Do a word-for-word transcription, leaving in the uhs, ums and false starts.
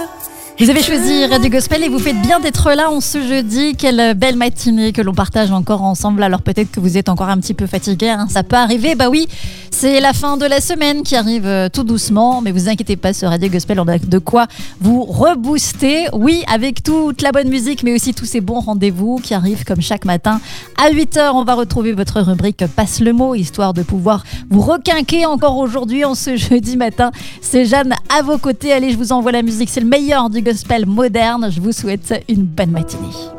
Vous avez choisi Radio Gospel et vous faites bien d'être là en ce jeudi. Quelle belle matinée que l'on partage encore ensemble. Alors peut-être que vous êtes encore un petit peu fatigué, hein, ça peut arriver. Bah oui, c'est la fin de la semaine qui arrive euh, tout doucement. Mais vous inquiétez pas, sur Radio Gospel, on a de quoi vous rebooster. Oui, avec toute la bonne musique, mais aussi tous ces bons rendez-vous qui arrivent comme chaque matin. À huit heures, on va retrouver votre rubrique Passe le mot, histoire de pouvoir vous requinquer encore aujourd'hui en ce jeudi matin. C'est Jeanne à vos côtés. Allez, je vous envoie la musique. C'est le meilleur du gospel moderne. Je vous souhaite une bonne matinée.